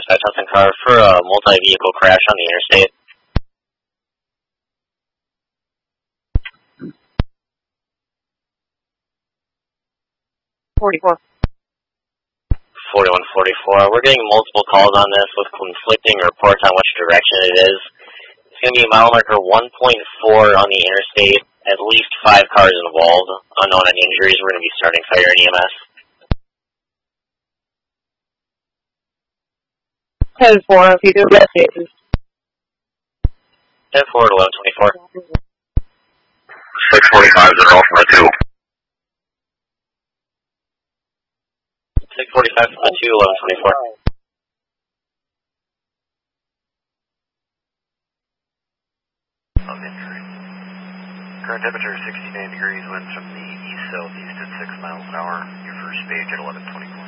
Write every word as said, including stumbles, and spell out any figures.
five Hudson car for a multi-vehicle crash on the interstate. forty-four. forty-one forty-four. We're getting multiple calls on this with conflicting reports on which direction it is. It's going to be mile marker one point four on the interstate. At least five cars involved. Unknown any injuries. We're going to be starting fire and E M S. ten four, if you do investigations. ten four to eleven twenty-four. six forty-five is all from the two. six forty-five from the two, eleven twenty-four. Of injury. Current temperature is sixty-nine degrees, winds from the east-southeast at six miles an hour. Your first stage at eleven twenty-four.